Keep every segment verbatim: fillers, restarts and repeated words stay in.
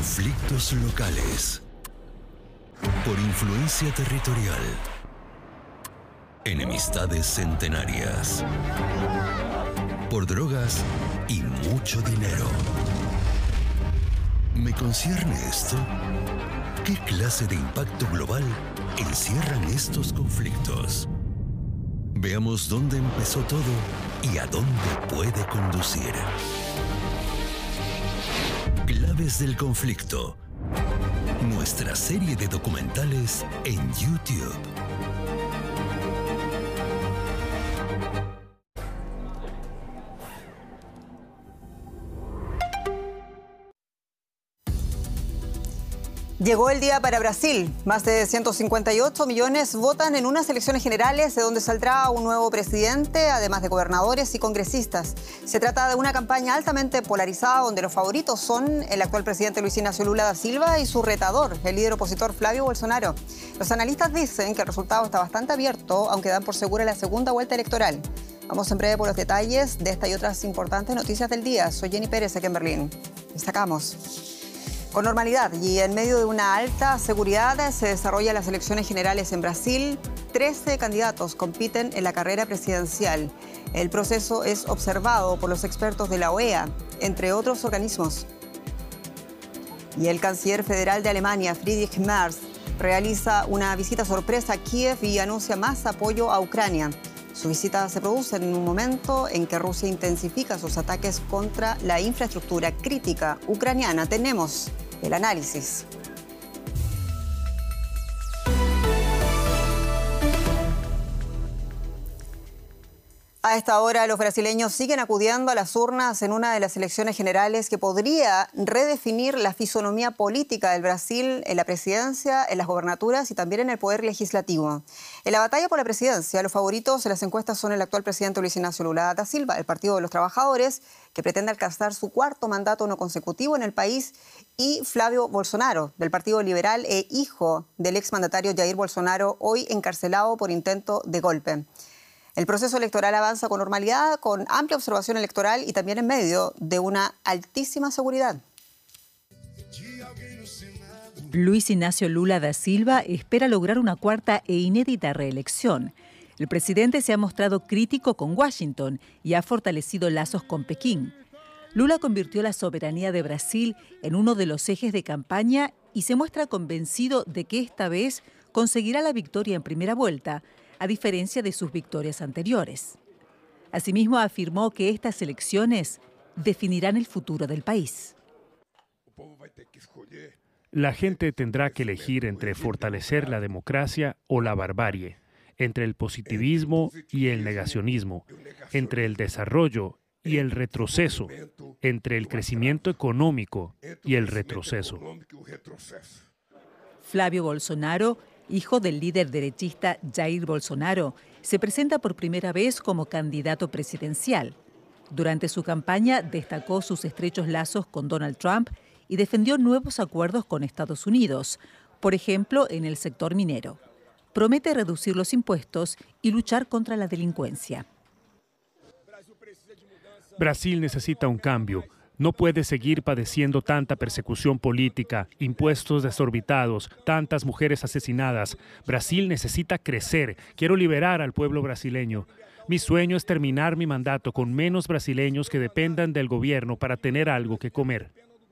Conflictos locales. Por influencia territorial. Enemistades centenarias. Por drogas y mucho dinero. ¿Me concierne esto? ¿Qué clase de impacto global encierran estos conflictos? Veamos dónde empezó todo y a dónde puede conducir. Claves del conflicto. Nuestra serie de documentales en YouTube. Llegó el día para Brasil. Más de ciento cincuenta y ocho millones votan en unas elecciones generales de donde saldrá un nuevo presidente, además de gobernadores y congresistas. Se trata de una campaña altamente polarizada donde los favoritos son el actual presidente Luis Ignacio Lula da Silva y su retador, el líder opositor Flavio Bolsonaro. Los analistas dicen que el resultado está bastante abierto, aunque dan por segura la segunda vuelta electoral. Vamos en breve por los detalles de esta y otras importantes noticias del día. Soy Jenny Pérez, aquí en Berlín. Destacamos. Con normalidad y en medio de una alta seguridad se desarrollan las elecciones generales en Brasil. trece candidatos compiten en la carrera presidencial. El proceso es observado por los expertos de la O E A, entre otros organismos. Y el canciller federal de Alemania, Friedrich Merz, realiza una visita sorpresa a Kiev y anuncia más apoyo a Ucrania. Su visita se produce en un momento en que Rusia intensifica sus ataques contra la infraestructura crítica ucraniana. Tenemos el análisis. A esta hora, los brasileños siguen acudiendo a las urnas en una de las elecciones generales que podría redefinir la fisonomía política del Brasil en la presidencia, en las gobernaturas y también en el poder legislativo. En la batalla por la presidencia, los favoritos en las encuestas son el actual presidente Luis Ignacio Lula da Silva, del Partido de los Trabajadores, que pretende alcanzar su cuarto mandato no consecutivo en el país, y Flavio Bolsonaro, del Partido Liberal e hijo del exmandatario Jair Bolsonaro, hoy encarcelado por intento de golpe. El proceso electoral avanza con normalidad, con amplia observación electoral y también en medio de una altísima seguridad. Luis Ignacio Lula da Silva espera lograr una cuarta e inédita reelección. El presidente se ha mostrado crítico con Washington y ha fortalecido lazos con Pekín. Lula convirtió la soberanía de Brasil en uno de los ejes de campaña y se muestra convencido de que esta vez conseguirá la victoria en primera vuelta, a diferencia de sus victorias anteriores. Asimismo, afirmó que estas elecciones definirán el futuro del país. La gente tendrá que elegir entre fortalecer la democracia o la barbarie, entre el positivismo y el negacionismo, entre el desarrollo y el retroceso, entre el crecimiento económico y el retroceso. Flavio Bolsonaro, hijo del líder derechista Jair Bolsonaro, se presenta por primera vez como candidato presidencial. Durante su campaña destacó sus estrechos lazos con Donald Trump y defendió nuevos acuerdos con Estados Unidos, por ejemplo, en el sector minero. Promete reducir los impuestos y luchar contra la delincuencia. Brasil necesita un cambio. No puede seguir padeciendo tanta persecución política, impuestos desorbitados, tantas mujeres asesinadas. Brasil necesita crecer. Quiero liberar al pueblo brasileño. Mi sueño es terminar mi mandato con menos brasileños que dependan del gobierno para tener algo que comer.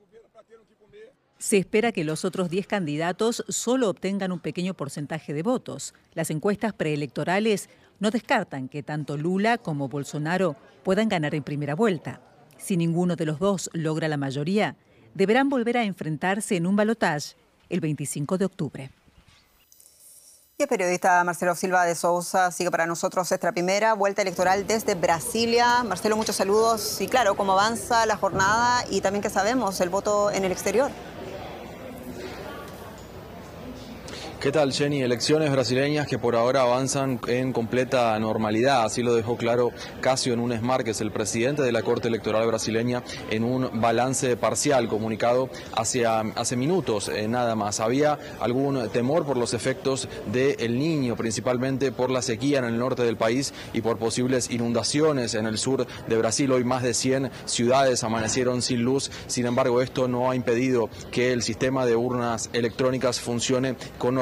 Se espera que los otros diez candidatos solo obtengan un pequeño porcentaje de votos. Las encuestas preelectorales no descartan que tanto Lula como Bolsonaro puedan ganar en primera vuelta. Si ninguno de los dos logra la mayoría, deberán volver a enfrentarse en un balotaje el veinticinco de octubre. Y el periodista Marcelo Silva de Sousa sigue para nosotros esta primera vuelta electoral desde Brasilia. Marcelo, muchos saludos. Y claro, cómo avanza la jornada y también que sabemos el voto en el exterior. ¿Qué tal, Jenny? Elecciones brasileñas que por ahora avanzan en completa normalidad, así lo dejó claro Cássio Nunes Marques, el presidente de la Corte Electoral brasileña, en un balance parcial comunicado hacia, hace minutos eh, nada más. Había algún temor por los efectos del Niño, principalmente por la sequía en el norte del país y por posibles inundaciones en el sur de Brasil. Hoy más de cien ciudades amanecieron sin luz, sin embargo esto no ha impedido que el sistema de urnas electrónicas funcione con